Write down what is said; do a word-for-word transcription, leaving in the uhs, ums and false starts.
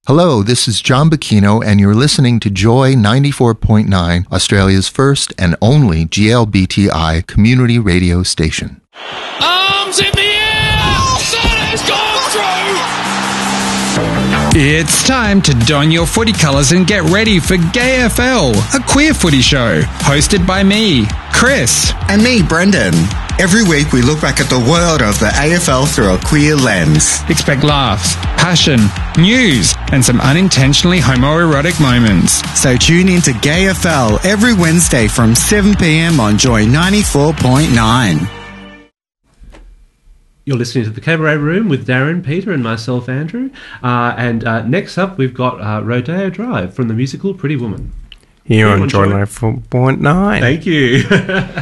Hello, this is John Bacchino, and you're listening to Joy ninety-four point nine, Australia's first and only G L B T I community radio station. Arms in the air! That has gone through! It's time to don your footy colours and get ready for Gay F L, a queer footy show, hosted by me, Chris. And me, Brendan. Every week we look back at the world of the A F L through a queer lens. Expect laughs, passion, news, and some unintentionally homoerotic moments. So tune in to Gay F L every Wednesday from seven p.m. on Joy ninety-four point nine. You're listening to The Cabaret Room with Darren, Peter and myself, Andrew. Uh, and uh, next up we've got uh, Rodeo Drive from the musical Pretty Woman. Here on Joy ninety-four point nine. Thank you.